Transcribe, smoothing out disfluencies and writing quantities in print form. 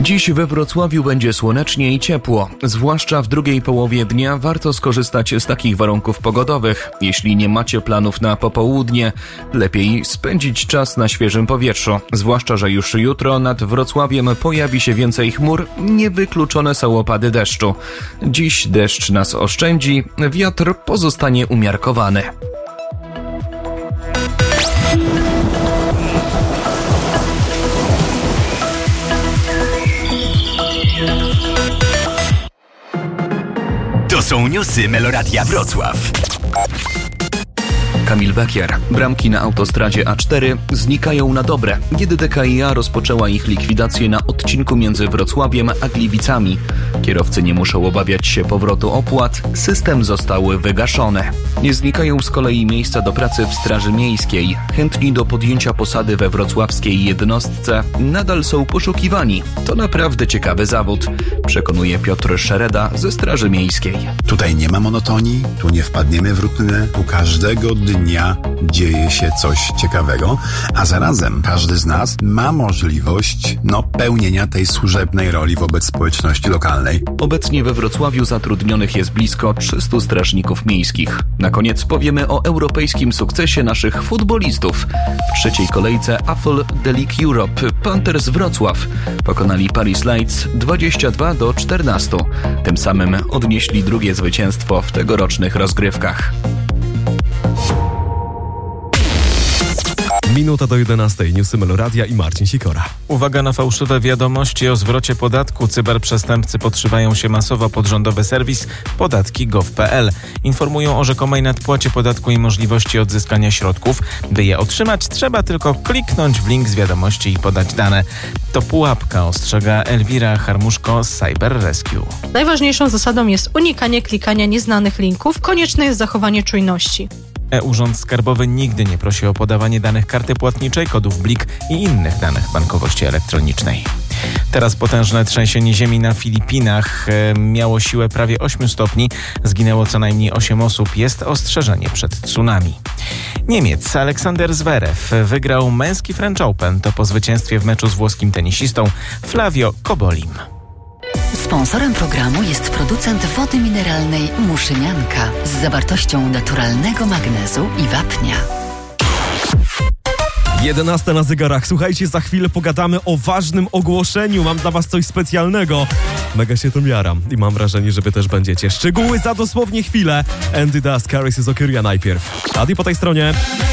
Dziś we Wrocławiu będzie słonecznie i ciepło. Zwłaszcza w drugiej połowie dnia warto skorzystać z takich warunków pogodowych. Jeśli nie macie planów na popołudnie, lepiej spędzić czas na świeżym powietrzu. Zwłaszcza, że już jutro nad Wrocławiem pojawi się więcej chmur. Niewykluczone są opady deszczu. Dziś deszcz nas oszczędzi, wiatr pozostanie umiarkowany. To są newsy Meloradia Wrocław. Kamil Bekier. Bramki na autostradzie A4 znikają na dobre. GDDKiA rozpoczęła ich likwidację na odcinku między Wrocławiem a Gliwicami. Kierowcy nie muszą obawiać się powrotu opłat. System został wygaszony. Nie znikają z kolei miejsca do pracy w Straży Miejskiej. Chętni do podjęcia posady we wrocławskiej jednostce nadal są poszukiwani. To naprawdę ciekawy zawód, przekonuje Piotr Szereda ze Straży Miejskiej. Tutaj nie ma monotonii, tu nie wpadniemy w rutynę, tu każdego dnia dzieje się coś ciekawego, a zarazem każdy z nas ma możliwość pełnienia tej służebnej roli wobec społeczności lokalnej. Obecnie we Wrocławiu zatrudnionych jest blisko 300 strażników miejskich. Na koniec powiemy o europejskim sukcesie naszych futbolistów. W trzeciej kolejce AFL The League Europe Panthers Wrocław pokonali Paris Lights 22-14. Tym samym odnieśli drugie zwycięstwo w tegorocznych rozgrywkach. Minuta do 11. Newsy Meloradia i Marcin Sikora. Uwaga na fałszywe wiadomości o zwrocie podatku. Cyberprzestępcy podszywają się masowo pod rządowy serwis podatki.gov.pl. Informują o rzekomej nadpłacie podatku i możliwości odzyskania środków. By je otrzymać, trzeba tylko kliknąć w link z wiadomości i podać dane. To pułapka, ostrzega Elwira Harmuszko z Cyber Rescue. Najważniejszą zasadą jest unikanie klikania nieznanych linków. Konieczne jest zachowanie czujności. Urząd Skarbowy nigdy nie prosi o podawanie danych karty płatniczej, kodów BLIK i innych danych bankowości elektronicznej. Teraz potężne trzęsienie ziemi na Filipinach miało siłę prawie 8 stopni. Zginęło co najmniej 8 osób. Jest ostrzeżenie przed tsunami. Niemiec Aleksander Zverev wygrał męski French Open. To po zwycięstwie w meczu z włoskim tenisistą Flavio Cobolim. Sponsorem programu jest producent wody mineralnej Muszynianka z zawartością naturalnego magnezu i wapnia. 11 na zegarach. Słuchajcie, za chwilę pogadamy o ważnym ogłoszeniu. Mam dla was coś specjalnego. Mega się tym jaram i mam wrażenie, że wy też będziecie. Szczegóły za dosłownie chwilę. Andy Dust, Carrie Suzuki najpierw. Adi po tej stronie.